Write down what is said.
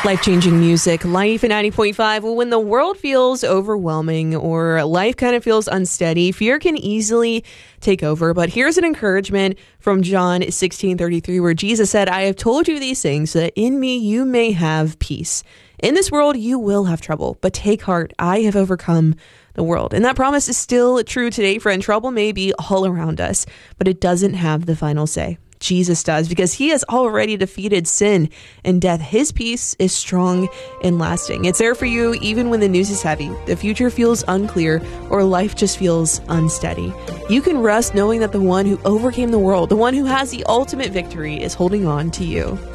Life-changing music, Life at 90.5. Well, when the world feels overwhelming or life kind of feels unsteady, fear can easily take over. But here's an encouragement from John 16:33, where Jesus said, "I have told you these things so that in me you may have peace. In this world you will have trouble, but take heart, I have overcome the world." And that promise is still true today, friend. Trouble may be all around us, but it doesn't have the final say. Jesus does, because he has already defeated sin and death. His peace is strong and lasting. It's there for you even when the news is heavy, the future feels unclear, or life just feels unsteady. You can rest knowing that the one who overcame the world, the one who has the ultimate victory, is holding on to you.